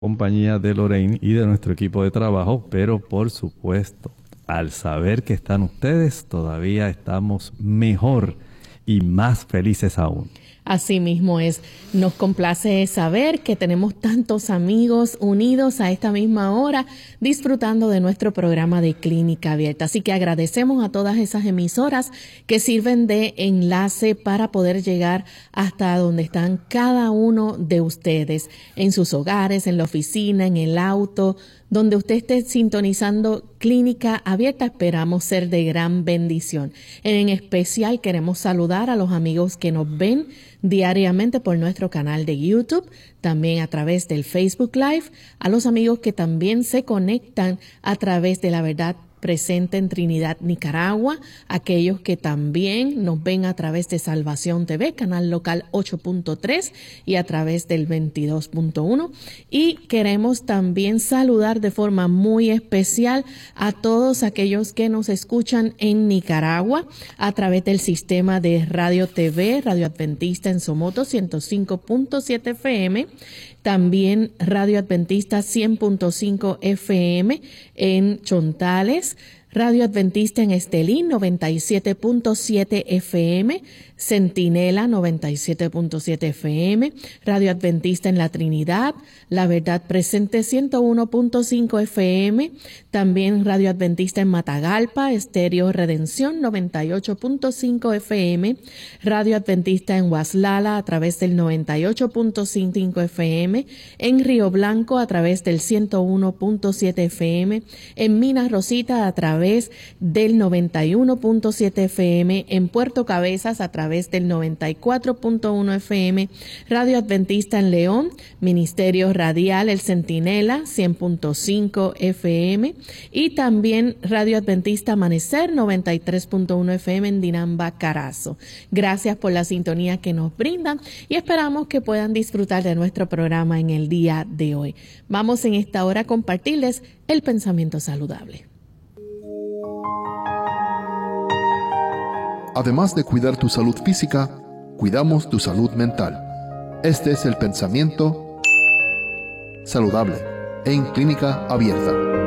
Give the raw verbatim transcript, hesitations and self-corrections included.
compañía de Lorraine y de nuestro equipo de trabajo, pero por supuesto, al saber que están ustedes, todavía estamos mejor y más felices aún. Así mismo es. Nos complace saber que tenemos tantos amigos unidos a esta misma hora disfrutando de nuestro programa de Clínica Abierta. Así que agradecemos a todas esas emisoras que sirven de enlace para poder llegar hasta donde están cada uno de ustedes, en sus hogares, en la oficina, en el auto, donde usted esté sintonizando Clínica Abierta. Esperamos ser de gran bendición. En especial queremos saludar a los amigos que nos ven diariamente por nuestro canal de YouTube, también a través del Facebook Live, a los amigos que también se conectan a través de La Verdad Presente en Trinidad, Nicaragua, aquellos que también nos ven a través de Salvación T V, canal local ocho punto tres y a través del veintidós punto uno. Y queremos también saludar de forma muy especial a todos aquellos que nos escuchan en Nicaragua a través del sistema de Radio T V, Radio Adventista en Somoto ciento cinco punto siete F M, también Radio Adventista cien punto cinco F M en Chontales, Radio Adventista en Estelín noventa y siete punto siete F M, Centinela noventa y siete punto siete F M, Radio Adventista en La Trinidad, La Verdad Presente ciento uno punto cinco F M, también Radio Adventista en Matagalpa, Estéreo Redención noventa y ocho punto cinco F M, Radio Adventista en Huaslala a través del noventa y ocho punto cinco F M, en Río Blanco a través del ciento uno punto siete F M, en Minas Rosita a través del noventa y uno punto siete F M, en Puerto Cabezas a través del noventa y cuatro punto uno F M, Radio Adventista en León, Ministerio Radial El Centinela cien punto cinco F M y también Radio Adventista Amanecer noventa y tres punto uno F M en Dinamba, Carazo. Gracias por la sintonía que nos brindan y esperamos que puedan disfrutar de nuestro programa en el día de hoy. Vamos en esta hora a compartirles el pensamiento saludable. Además de cuidar tu salud física, cuidamos tu salud mental. Este es el pensamiento saludable en Clínica Abierta.